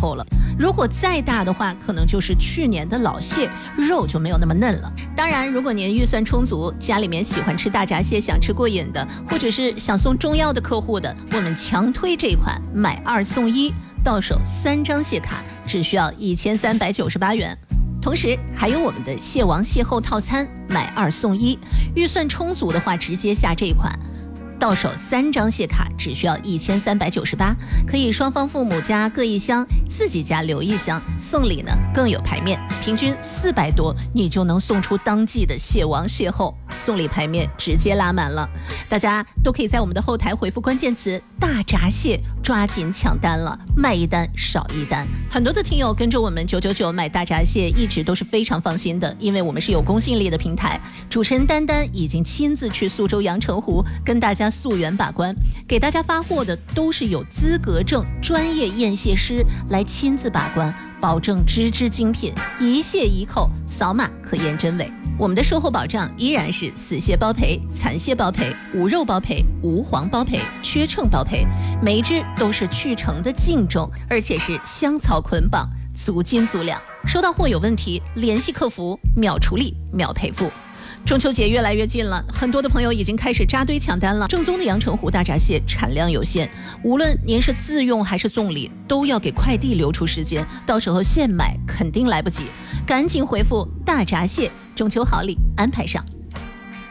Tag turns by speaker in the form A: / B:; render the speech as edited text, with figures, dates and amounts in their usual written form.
A: 候了。如果再大的话，可能就是去年的老蟹，肉就没有那么嫩了。当然，如果您预算充足，家里面喜欢吃大闸蟹，想吃过瘾的，或者是想送中药的客户的，我们强推这款买2送1，到手3张蟹卡，只需要1398元。同时还有我们的蟹王蟹后套餐，买2送1，预算充足的话，直接下这款。到手3张蟹卡只需要1398，可以双方父母家各1箱，自己家留1箱，送礼呢更有排面，平均400多，你就能送出当季的蟹王蟹后，送礼排面直接拉满了。大家都可以在我们的后台回复关键词大闸蟹，抓紧抢单了，卖1单少1单。很多的听友跟着我们999买大闸蟹一直都是非常放心的，因为我们是有公信力的平台，主持人丹丹已经亲自去苏州阳澄湖跟大家溯源把关，给大家发货的都是有资格证专业验蟹师来亲自把关，保证只精品，一蟹一扣，扫码可验真伪。我们的售后保障依然是死蟹包赔、残蟹包赔、无肉包赔、无黄包赔、缺秤包赔，每一只都是去成的净重，而且是香草捆绑，足斤足两。收到货有问题，联系客服，秒处理，秒赔付。中秋节越来越近了，很多的朋友已经开始扎堆抢单了。正宗的阳澄湖大闸蟹产量有限，无论您是自用还是送礼，都要给快递留出时间，到时候现买肯定来不及。赶紧回复大闸蟹，中秋好礼安排上。